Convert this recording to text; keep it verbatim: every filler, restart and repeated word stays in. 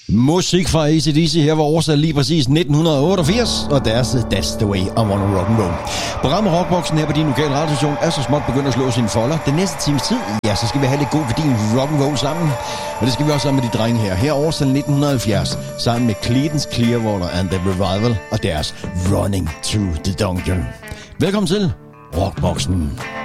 Musik fra A C D C her var oversat lige præcis nitten otteogfirs, og deres That's the Way I Wanna Rock and Roll. Programmet Rockboxen her på din lokale radiostation er så småt begyndt at slå sine folder. Den næste times tid, ja, så skal vi have lidt god for din rock and roll sammen. Og det skal vi også sammen med de drenge her. Her oversat nitten halvfjerds, sammen med Creedence Clearwater and the Revival og deres Running to the Dungeon. Velkommen til Rockboxen.